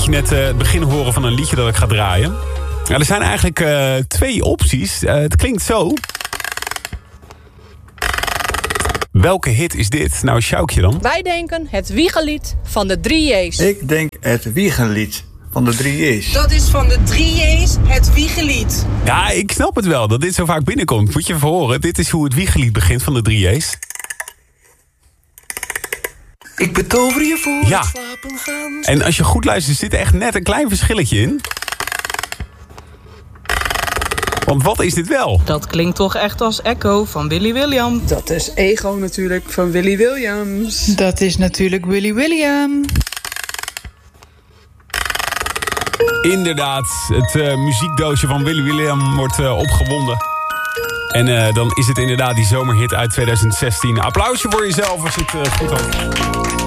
je net het begin horen van een liedje dat ik ga draaien. Ja, er zijn eigenlijk 2 opties. Het klinkt zo. Welke hit is dit? Nou, Sjoukje dan. Wij denken het wiegelied van de 3 J's. Ik denk het wiegelied van de 3 J's. Dat is van de 3 J's het wiegelied. Ja, ik snap het wel dat dit zo vaak binnenkomt. Moet je even horen. Dit is hoe het wiegelied begint van de 3 J's. Ik betover je voor Ja. het slapen gaan. En als je goed luistert, zit er echt net een klein verschilletje in. Want wat is dit wel? Dat klinkt toch echt als Echo van Willy William. Dat is Ego natuurlijk van Willy Williams. Dat is natuurlijk Willy William. Inderdaad, het muziekdoosje van Willy William wordt opgewonden. En dan is het inderdaad die zomerhit uit 2016. Applausje voor jezelf als je het goed had.